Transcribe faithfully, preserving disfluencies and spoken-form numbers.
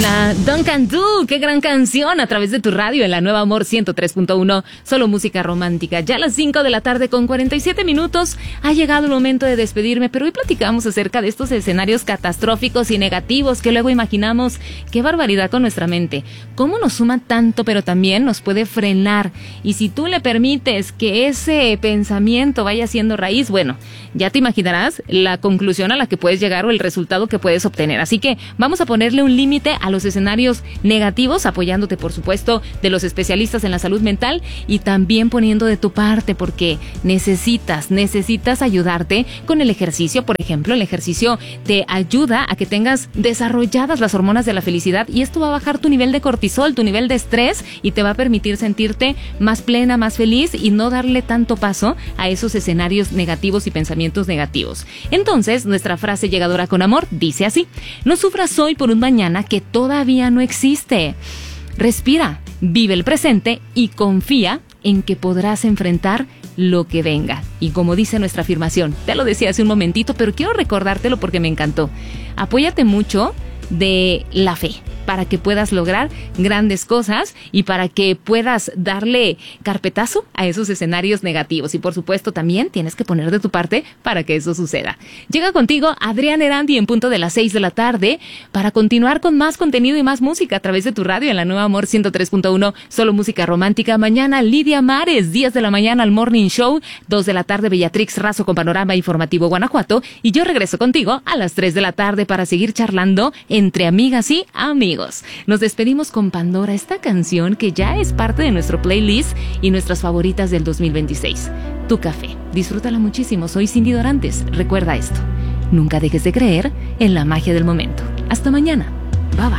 Selena, Duncan Du, qué gran canción a través de tu radio en la Nueva Amor ciento tres punto uno, solo música romántica. Ya a las cinco de la tarde con cuarenta y siete minutos ha llegado el momento de despedirme, pero hoy platicamos acerca de estos escenarios catastróficos y negativos que luego imaginamos. Qué barbaridad con nuestra mente, cómo nos suma tanto, pero también nos puede frenar. Y si tú le permites que ese pensamiento vaya siendo raíz, bueno, ya te imaginarás la conclusión a la que puedes llegar o el resultado que puedes obtener. Así que vamos a ponerle un límite a los escenarios negativos, apoyándote, por supuesto, de los especialistas en la salud mental y también poniendo de tu parte, porque necesitas, necesitas ayudarte con el ejercicio. Por ejemplo, el ejercicio te ayuda a que tengas desarrolladas las hormonas de la felicidad y esto va a bajar tu nivel de cortisol, tu nivel de estrés y te va a permitir sentirte más plena, más feliz y no darle tanto paso a esos escenarios negativos y pensamientos negativos. Entonces, nuestra frase llegadora con amor dice así: no sufras hoy por un mañana que todavía no existe. Respira, vive el presente y confía en que podrás enfrentar lo que venga. Y como dice nuestra afirmación, te lo decía hace un momentito, pero quiero recordártelo porque me encantó. Apóyate mucho de la fe para que puedas lograr grandes cosas y para que puedas darle carpetazo a esos escenarios negativos. Y por supuesto también tienes que poner de tu parte para que eso suceda. Llega contigo Adrián Erandi en punto de las seis de la tarde para continuar con más contenido y más música a través de tu radio en la Nueva Amor ciento tres punto uno, solo música romántica. Mañana Lidia Mares, diez de la mañana al Morning Show, dos de la tarde Bellatrix Razo con Panorama Informativo Guanajuato y yo regreso contigo a las tres de la tarde para seguir charlando entre amigas y amigos. Nos despedimos con Pandora, esta canción que ya es parte de nuestro playlist y nuestras favoritas del dos mil veintiséis. Tu café, disfrútala muchísimo. Soy Cindy Dorantes. Recuerda esto: nunca dejes de creer en la magia del momento. Hasta mañana. Bye bye.